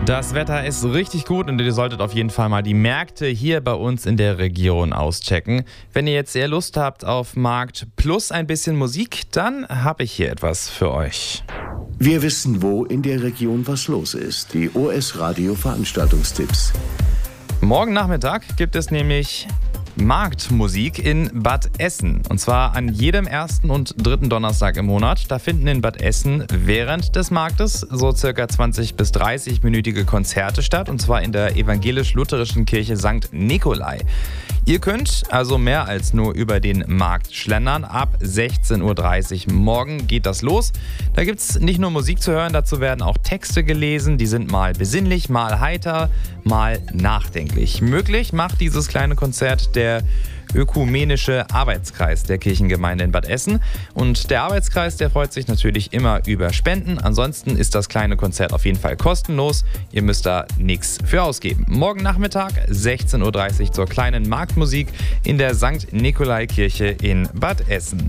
Das Wetter ist richtig gut und ihr solltet auf jeden Fall mal die Märkte hier bei uns in der Region auschecken. Wenn ihr jetzt sehr Lust habt auf Markt plus ein bisschen Musik, dann habe ich hier etwas für euch. Wir wissen, wo in der Region was los ist. Die OS Radio Veranstaltungstipps. Morgen Nachmittag gibt es nämlich Marktmusik in Bad Essen. Und zwar an jedem ersten und dritten Donnerstag im Monat. Da finden in Bad Essen während des Marktes so circa 20 bis 30-minütige Konzerte statt. Und zwar in der evangelisch-lutherischen Kirche St. Nikolai. Ihr könnt also mehr als nur über den Markt schlendern. Ab 16.30 Uhr morgen geht das los. Da gibt es nicht nur Musik zu hören, dazu werden auch Texte gelesen. Die sind mal besinnlich, mal heiter, mal nachdenklich. Möglich macht dieses kleine Konzert der Ökumenische Arbeitskreis der Kirchengemeinde in Bad Essen. Und der Arbeitskreis, der freut sich natürlich immer über Spenden. Ansonsten ist das kleine Konzert auf jeden Fall kostenlos. Ihr müsst da nichts für ausgeben. Morgen Nachmittag 16.30 Uhr zur kleinen Marktmusik in der St. Nikolai Kirche in Bad Essen.